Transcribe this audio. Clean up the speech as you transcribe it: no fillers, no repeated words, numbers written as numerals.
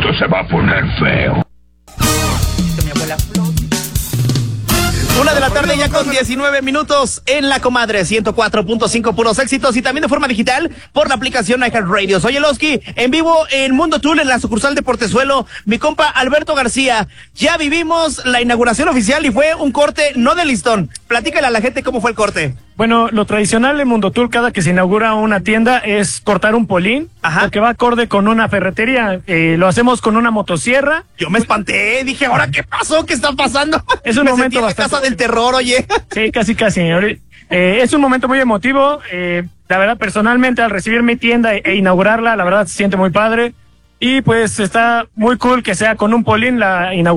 Esto se va a poner feo. 1:00 ya con 19 minutos en La Comadre, 104.5 puros éxitos y también de forma digital por la aplicación iHeartRadio. Soy Eloski, en vivo en Mundo Tool en la sucursal de Portezuelo. Mi compa Alberto García, ya vivimos la inauguración oficial y fue un corte no de listón. Platícale a la gente cómo fue el corte. Bueno, lo tradicional en Mundo Tour, cada que se inaugura una tienda, es cortar un polín, que va acorde con una ferretería. Lo hacemos con una motosierra. Yo me espanté, dije, ¿ahora qué pasó? ¿Qué está pasando? Es un momento bastante... casa del terror, oye. Sí, casi. Es un momento muy emotivo. La verdad, personalmente, al recibir mi tienda e inaugurarla, la verdad se siente muy padre. Y pues está muy cool que sea con un polín la inauguración.